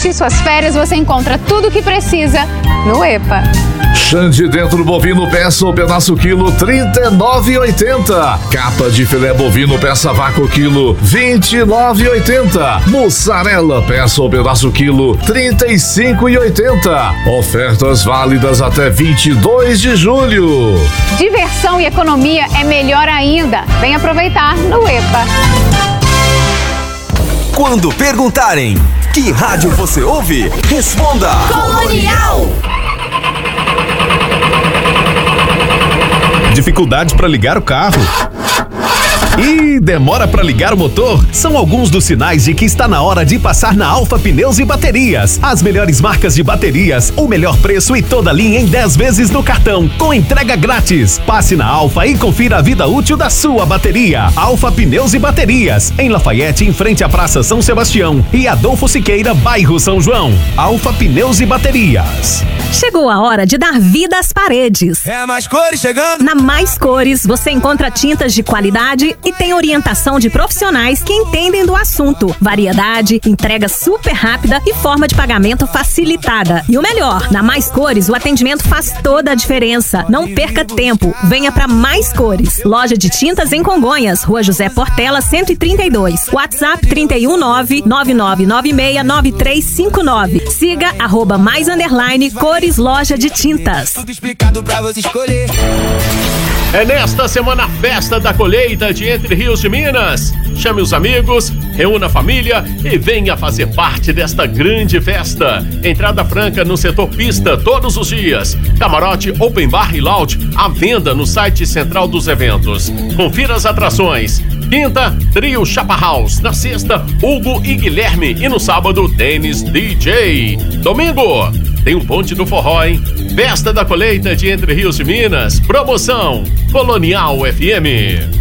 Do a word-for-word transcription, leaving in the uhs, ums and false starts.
curtir suas férias, você encontra tudo o que precisa no EPA. Xande dentro bovino peça ou pedaço quilo trinta e nove reais e oitenta centavos. Capa de filé bovino peça vácuo quilo vinte e nove reais e oitenta centavos. Mussarela peça ou pedaço quilo trinta e cinco reais e oitenta centavos. Ofertas válidas até vinte e dois de julho. Diversão e economia é melhor ainda. Vem aproveitar no EPA. Quando perguntarem que rádio você ouve, responda Colonial. Dificuldade para ligar o carro? E demora para ligar o motor? São alguns dos sinais de que está na hora de passar na Alfa Pneus e Baterias. As melhores marcas de baterias, o melhor preço e toda a linha em dez vezes no cartão, com entrega grátis. Passe na Alfa e confira a vida útil da sua bateria. Alfa Pneus e Baterias, em Lafayette, em frente à Praça São Sebastião e Adolfo Siqueira, bairro São João. Alfa Pneus e Baterias. Chegou a hora de dar vida às paredes. É a Mais Cores chegando. Na Mais Cores, você encontra tintas de qualidade e tem orientação de profissionais que entendem do assunto. Variedade, entrega super rápida e forma de pagamento facilitada. E o melhor, na Mais Cores, o atendimento faz toda a diferença. Não perca tempo. Venha para Mais Cores. Loja de tintas em Congonhas, Rua José Portela, cento e trinta e dois. WhatsApp trinta e um nove nove nove nove seis nove três cinco nove. Siga arroba mais underline Cores Loja de Tintas. Tudo explicado pra você escolher. É nesta semana a festa da colheita de Entre Rios de Minas. Chame os amigos, reúna a família e venha fazer parte desta grande festa. Entrada franca no setor pista todos os dias. Camarote, open bar e lounge à venda no site central dos eventos. Confira as atrações. Quinta, Trio Chapa House. Na sexta, Hugo e Guilherme. E no sábado, Denis D J. Domingo, tem o Ponte do Forró, hein? Festa da colheita de Entre Rios de Minas. Promoção Colonial F M.